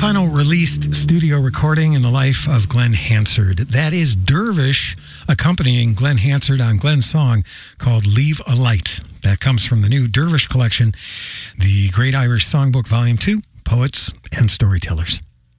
final released studio recording in the life of Glenn Hansard. That is Dervish accompanying Glenn Hansard on Glenn's song called Leave a Light. That comes from the new Dervish collection, the Great Irish Songbook, Volume 2, Poets and Storytellers.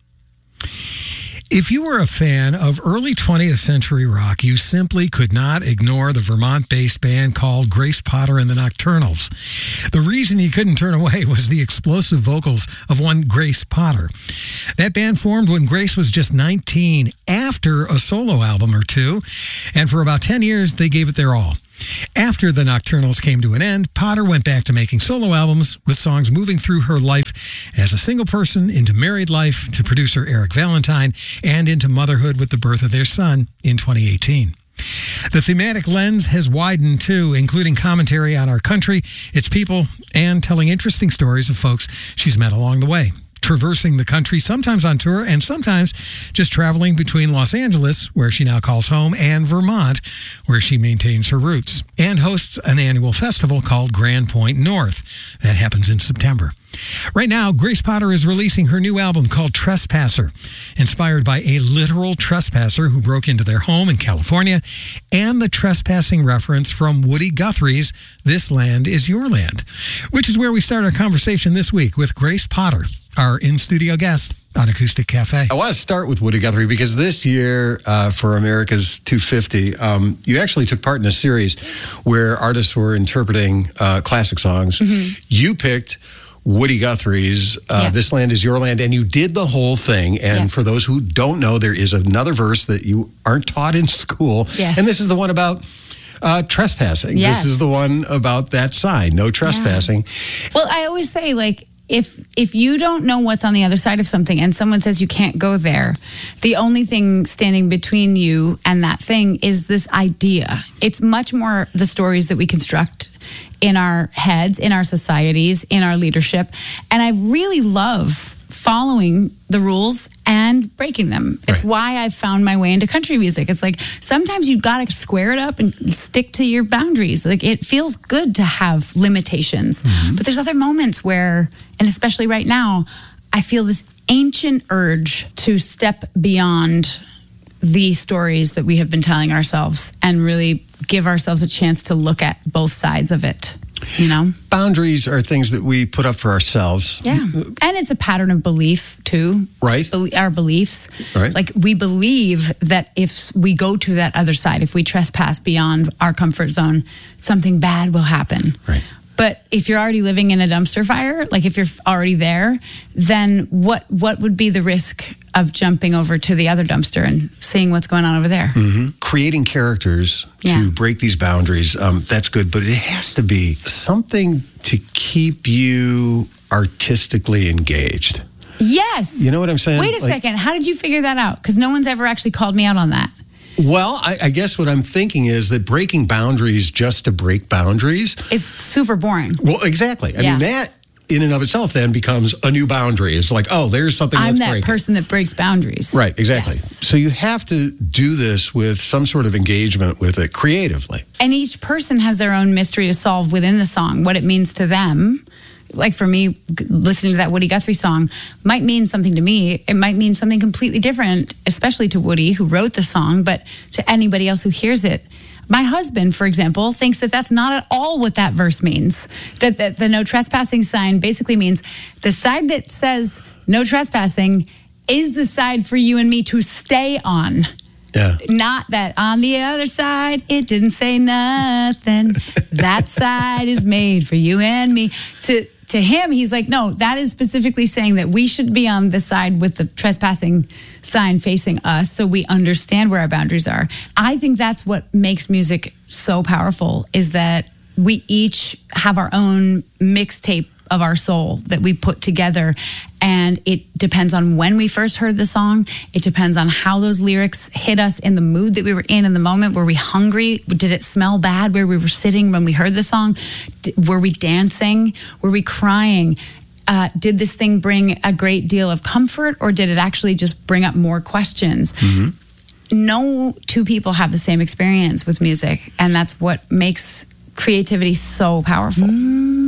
If you were a fan of early 20th century rock, you simply could not ignore the Vermont-based band called Grace Potter and the Nocturnals. The reason you couldn't turn away was the explosive vocals of one Grace Potter. That band formed when Grace was just 19, after a solo album or two, and for about 10 years, they gave it their all. After the Nocturnals came to an end, Potter went back to making solo albums with songs moving through her life as a single person, into married life to producer Eric Valentine, and into motherhood with the birth of their son in 2018. The thematic lens has widened too, including commentary on our country, its people, and telling interesting stories of folks she's met along the way. Traversing the country, sometimes on tour and sometimes just traveling between Los Angeles, where she now calls home, and Vermont, where she maintains her roots, and hosts an annual festival called Grand Point North. That happens in September. Right now, Grace Potter is releasing her new album called Trespasser, inspired by a literal trespasser who broke into their home in California, and the trespassing reference from Woody Guthrie's This Land Is Your Land, which is where we start our conversation this week with Grace Potter, our in-studio guest on Acoustic Cafe. I want to start with Woody Guthrie because this year for America's 250, you actually took part in a series where artists were interpreting classic songs. Mm-hmm. You picked Woody Guthrie's This Land Is Your Land, and you did the whole thing. And for those who don't know, there is another verse that you aren't taught in school. Yes. And this is the one about trespassing. Yes. This is the one about that sign, no trespassing. Well, I always say, like, if you don't know what's on the other side of something and someone says you can't go there, the only thing standing between you and that thing is this idea. It's much more the stories that we construct in our heads, in our societies, in our leadership. And I really love following the rules and breaking them. It's why I've found my way into country music. It's like sometimes you've got to square it up and stick to your boundaries. Like it feels good to have limitations. Mm-hmm. But there's other moments where, and especially right now, I feel this ancient urge to step beyond the stories that we have been telling ourselves and really give ourselves a chance to look at both sides of it. You know, boundaries are things that we put up for ourselves. Yeah. And it's a pattern of belief too. Right. Our beliefs. Right. Like we believe that if we go to that other side, if we trespass beyond our comfort zone, something bad will happen. Right. But if you're already living in a dumpster fire, like if you're already there, then what would be the risk of jumping over to the other dumpster and seeing what's going on over there? Mm-hmm. Creating characters to break these boundaries, that's good. But it has to be something to keep you artistically engaged. Yes. You know what I'm saying? Wait a second. How did you figure that out? Because no one's ever actually called me out on that. Well, I guess what I'm thinking is that breaking boundaries just to break boundaries is super boring. Well, exactly. I mean, that in and of itself then becomes a new boundary. It's like, oh, there's something I'm let's that break person that breaks boundaries. Right, exactly. Yes. So you have to do this with some sort of engagement with it creatively. And each person has their own mystery to solve within the song, what it means to them. Like for me, listening to that Woody Guthrie song might mean something to me. It might mean something completely different, especially to Woody, who wrote the song, but to anybody else who hears it. My husband, for example, thinks that that's not at all what that verse means. That the no trespassing sign basically means the side that says no trespassing is the side for you and me to stay on. Yeah. Not that on the other side, it didn't say nothing. That side is made for you and me. To him, he's like, no, that is specifically saying that we should be on the side with the trespassing sign facing us so we understand where our boundaries are. I think that's what makes music so powerful, is that we each have our own mixtape of our soul that we put together, and it depends on when we first heard the song. It depends on how those lyrics hit us in the mood that we were in the moment. Were we hungry? Did it smell bad where we were sitting when we heard the song? Were we dancing? Were we crying? Did this thing bring a great deal of comfort, or did it actually just bring up more questions? Mm-hmm. No two people have the same experience with music, and that's what makes creativity so powerful.